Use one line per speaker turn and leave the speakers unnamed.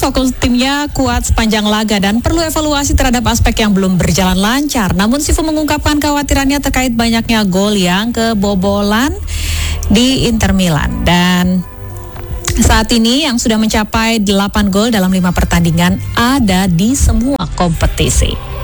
fokus timnya kuat sepanjang laga dan perlu evaluasi terhadap aspek yang belum berjalan lancar. Namun Sifu mengungkapkan kekhawatirannya terkait banyaknya gol yang kebobolan di Inter Milan. Dan saat ini yang sudah mencapai 8 gol dalam 5 pertandingan ada di semua kompetisi.